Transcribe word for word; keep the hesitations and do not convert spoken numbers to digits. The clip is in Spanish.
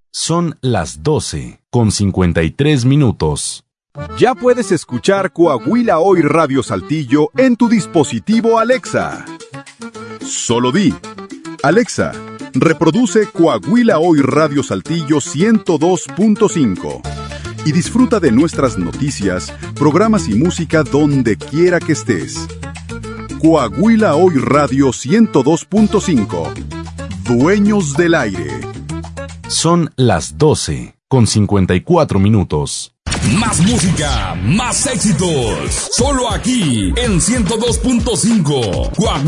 Son las doce con cincuenta y tres minutos. Ya puedes escuchar Coahuila Hoy Radio Saltillo en tu dispositivo Alexa. Solo di: Alexa, reproduce Coahuila Hoy Radio Saltillo ciento dos punto cinco y disfruta de nuestras noticias, programas y música donde quiera que estés. Coahuila Hoy Radio ciento dos punto cinco. Dueños del aire. Son las doce con cincuenta y cuatro minutos. Más música, más éxitos. Solo aquí en ciento dos punto cinco. Coahuila.